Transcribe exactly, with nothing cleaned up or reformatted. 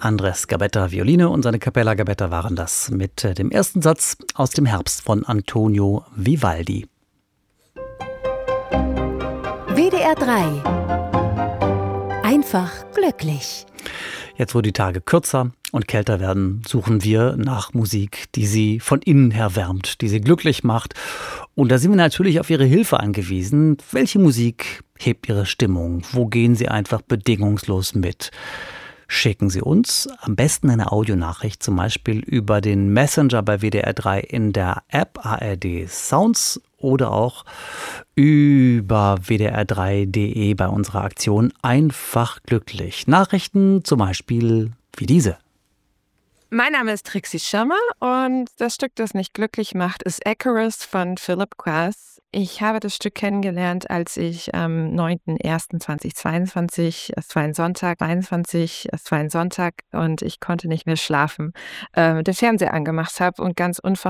Andres Gabetta Violine und seine Capella Gabetta waren das mit dem ersten Satz aus dem Herbst von Antonio Vivaldi. W D R drei. Einfach glücklich. Jetzt, wo die Tage kürzer und kälter werden, suchen wir nach Musik, die Sie von innen her wärmt, die Sie glücklich macht. Und da sind wir natürlich auf Ihre Hilfe angewiesen. Welche Musik hebt Ihre Stimmung? Wo gehen Sie einfach bedingungslos mit? Schicken Sie uns am besten eine Audionachricht, zum Beispiel über den Messenger bei W D R drei in der App A R D Sounds oder auch über w d r drei punkt d e bei unserer Aktion Einfach glücklich. Nachrichten zum Beispiel wie diese. Mein Name ist Trixie Schirmer und das Stück, das mich glücklich macht, ist Icarus von Philip Glass. Ich habe das Stück kennengelernt, als ich am neunten ersten zweitausendzweiundzwanzig, es war ein Sonntag, zweiundzwanzig, es war ein Sonntag und ich konnte nicht mehr schlafen, äh, den Fernseher angemacht habe und ganz unverhofft